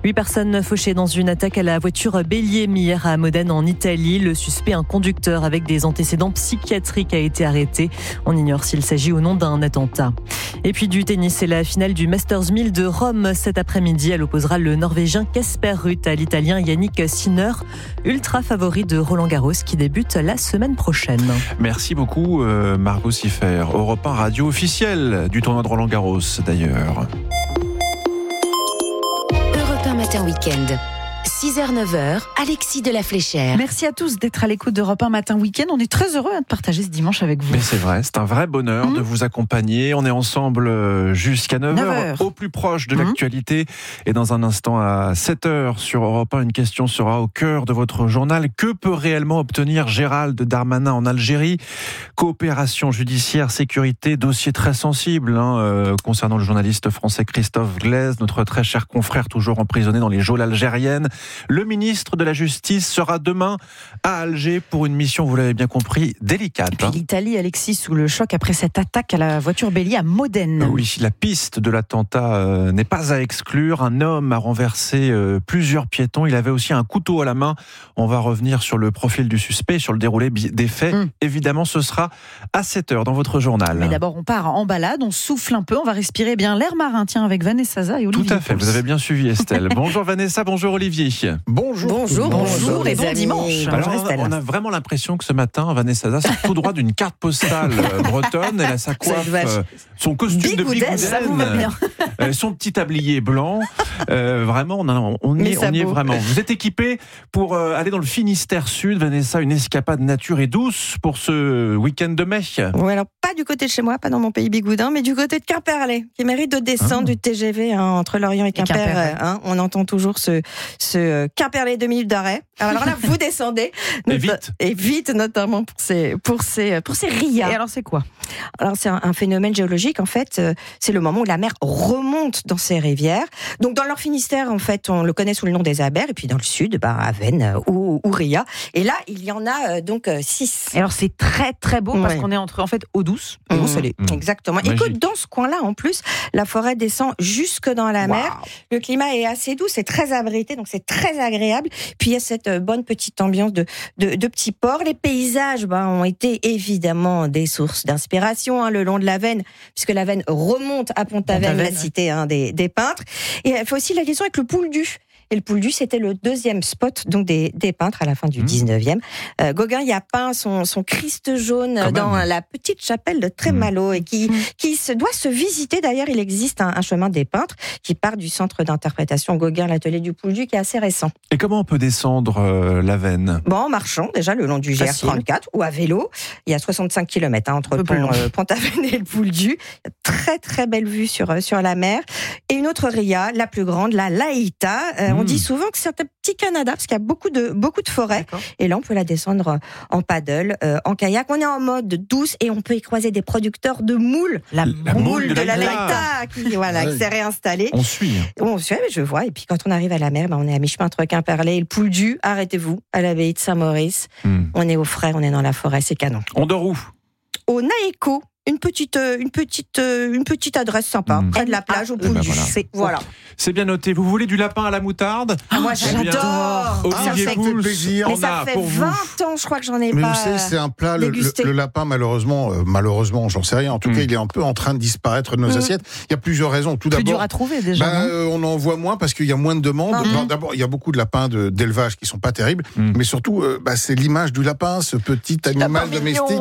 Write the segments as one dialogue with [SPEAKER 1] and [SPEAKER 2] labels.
[SPEAKER 1] 8 personnes fauchées dans une attaque à la voiture bélier hier à Modène en Italie. Le suspect, un conducteur avec des antécédents psychiatriques, a été arrêté. On ignore s'il s'agit ou non d'un attentat. Et puis du tennis, c'est la finale du Masters 1000 de Rome cet après-midi. Elle opposera le Norvégien Casper Ruud à l'Italien Yannick Sinner, ultra favori de Roland-Garros qui débute la semaine prochaine.
[SPEAKER 2] Merci beaucoup Margot Siffer. Europe 1 radio officielle du tournoi de Roland-Garros d'ailleurs.
[SPEAKER 3] Europe 1 Matin Week-end. 6h-9h, Alexis de la Fléchère.
[SPEAKER 4] Merci à tous d'être à l'écoute d'Europe 1 Matin Week-end. On est très heureux de partager ce dimanche avec vous.
[SPEAKER 2] Mais c'est vrai, c'est un vrai bonheur de vous accompagner. On est ensemble jusqu'à 9h, au plus proche de l'actualité. Et dans un instant, à 7h sur Europe 1, une question sera au cœur de votre journal. Que peut réellement obtenir Gérald Darmanin en Algérie ? Coopération judiciaire, sécurité, dossier très sensible concernant le journaliste français Christophe Glaise, notre très cher confrère toujours emprisonné dans les geôles algériennes. Le ministre de la Justice sera demain à Alger pour une mission, vous l'avez bien compris, délicate.
[SPEAKER 4] Et puis l'Italie, Alexis, sous le choc après cette attaque à la voiture bélier à Modène.
[SPEAKER 2] Oui, la piste de l'attentat n'est pas à exclure. Un homme a renversé plusieurs piétons. Il avait aussi un couteau à la main. On va revenir sur le profil du suspect, sur le déroulé des faits. Évidemment, ce sera à 7h dans votre journal.
[SPEAKER 4] Mais d'abord, on part en balade, on souffle un peu, on va respirer bien l'air marin. Tiens, avec Vanessa Zaza et Olivier.
[SPEAKER 2] Tout à fait, vous avez bien suivi Estelle. Bonjour Vanessa, bonjour Olivier.
[SPEAKER 5] Bonjour
[SPEAKER 4] et bon dimanche.
[SPEAKER 2] Alors, on a vraiment l'impression que ce matin, Vanessa Zaza sort tout droit d'une carte postale bretonne. Elle a sa coiffe, son costume de Bigouden, son petit tablier blanc. Vraiment, on y est vraiment. Vous êtes équipée pour aller dans le Finistère Sud, Vanessa, une escapade nature et douce pour ce week-end de mai.
[SPEAKER 5] Oui, alors pas du côté de chez moi, pas dans mon pays bigoudin, mais du côté de Quimperlé, qui mérite de descendre du TGV entre Lorient et Quimper. On entend toujours ce Quimperlé 2 minutes d'arrêt. Alors là, vous descendez. Et vite, notamment pour ces rias.
[SPEAKER 4] Et alors, c'est quoi ?
[SPEAKER 5] Alors, c'est un phénomène géologique, en fait. C'est le moment où la mer remonte dans ces rivières. Donc, dans leur Finistère, en fait, on le connaît sous le nom des Abers. Et puis, dans le sud, Avesnes ou Ria. Et là, il y en a donc 6.
[SPEAKER 4] Et alors, c'est très, très beau parce qu'on est entre, en fait, eau douce. Eau salée.
[SPEAKER 5] Exactement. Et que dans ce coin-là, en plus, la forêt descend jusque dans la mer. Le climat est assez doux, c'est très abrité, donc c'est très agréable. Puis, il y a cette bonne petite ambiance de petits ports. Les paysages ont été évidemment des sources d'inspiration le long de l'Avesnes, puisque l'Avesnes remonte à Pont-Aven, la cité des peintres. Et elle fait aussi la liaison avec le Pouldu. Et le Pouldu, c'était le deuxième spot donc des peintres à la fin du 19e. Gauguin y a peint son Christ jaune dans la petite chapelle de Trémalo et qui doit se visiter. D'ailleurs, il existe un chemin des peintres qui part du centre d'interprétation Gauguin, l'atelier du Pouldu, qui est assez récent. Et
[SPEAKER 2] comment on peut descendre l'Avesnes ?
[SPEAKER 5] En marchant, déjà, le long du GR34 ou à vélo. Il y a 65 km entre Pont-Aven et le Pouldu. Très, très belle vue sur la mer. Et une autre ria, la plus grande, la Laïta. On dit souvent que c'est un petit Canada, parce qu'il y a beaucoup de forêts. D'accord. Et là, on peut la descendre en paddle, en kayak. On est en mode douce et on peut y croiser des producteurs de moules. La moule de la Laïta qui s'est réinstallée.
[SPEAKER 2] On suit,
[SPEAKER 5] je vois. Et puis, quand on arrive à la mer, on est à mi-chemin entre Quimperlé et le Pouldu. Arrêtez-vous, à l'abbaye de Saint-Maurice. On est au frais, on est dans la forêt, c'est canon.
[SPEAKER 2] On dort où ?
[SPEAKER 5] Au Naéco. Une petite adresse sympa, près de la plage au Pouldu. Voilà.
[SPEAKER 2] C'est bien noté. Vous voulez du lapin à la moutarde ?
[SPEAKER 5] Moi, j'adore.
[SPEAKER 2] Olivier Pouls,
[SPEAKER 5] mais ça fait 20 ans, je crois que j'en ai pas.
[SPEAKER 6] Mais vous savez, c'est un plat. Le lapin, malheureusement, j'en sais rien. En tout cas, il est un peu en train de disparaître de nos assiettes. Il y a plusieurs raisons. Tout d'abord,
[SPEAKER 4] plus dur à trouver déjà.
[SPEAKER 6] On en voit moins parce qu'il y a moins de demandes. D'abord, il y a beaucoup de lapins d'élevage qui sont pas terribles, mais surtout, c'est l'image du lapin, ce petit animal domestique.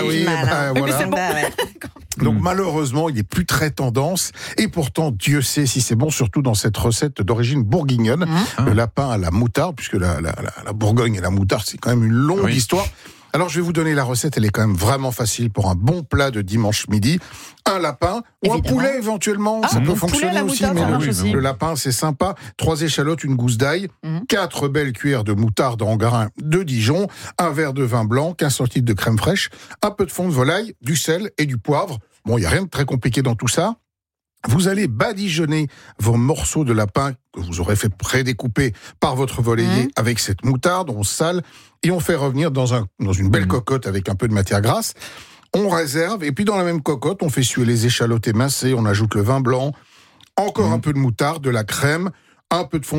[SPEAKER 6] Donc malheureusement, il n'est plus très tendance. Et pourtant, Dieu sait si c'est bon, surtout dans cette recette d'origine bourguignonne. Le lapin à la moutarde, puisque la Bourgogne et la moutarde, c'est quand même une longue histoire. Alors, je vais vous donner la recette, elle est quand même vraiment facile pour un bon plat de dimanche midi. Un lapin, ou un poulet éventuellement, ça peut fonctionner aussi, mais le lapin, c'est sympa. 3 échalotes, une gousse d'ail, 4 belles cuillères de moutarde en grains de Dijon, un verre de vin blanc, 15 centilitres de crème fraîche, un peu de fond de volaille, du sel et du poivre. Bon, il n'y a rien de très compliqué dans tout ça. Vous allez badigeonner vos morceaux de lapin que vous aurez fait prédécouper par votre volailler avec cette moutarde, on sale et on fait revenir dans une belle cocotte avec un peu de matière grasse. On réserve et puis dans la même cocotte, on fait suer les échalotes émincées, on ajoute le vin blanc, encore un peu de moutarde, de la crème, un peu de fond